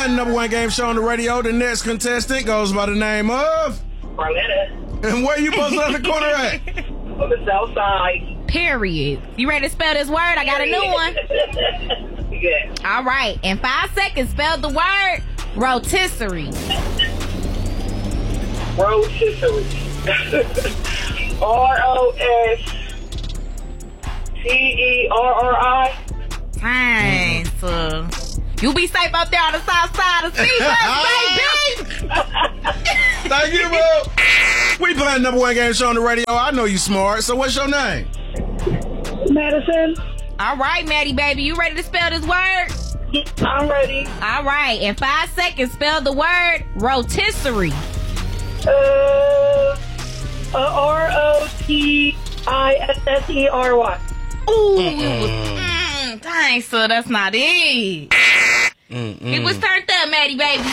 playing the #1 game show on the radio. The next contestant goes by the name of Marletta. And where you posted on the corner at? On the south side. Period. You ready to spell this word? I got a new one. Yeah. All right. In 5 seconds, spell the word rotisserie. Rotisserie. ROSTERRI. Dang, so you be safe out there on the south side of Seabus, baby. Thank you, bro. We playing the #1 game show on the radio. I know you smart. So what's your name? Madison. All right, Maddie, baby. You ready to spell this word? I'm ready. All right. In 5 seconds, spell the word rotisserie. ROTISSERY. Ooh. Dang, so that's not it. It was turned up, Maddie, baby.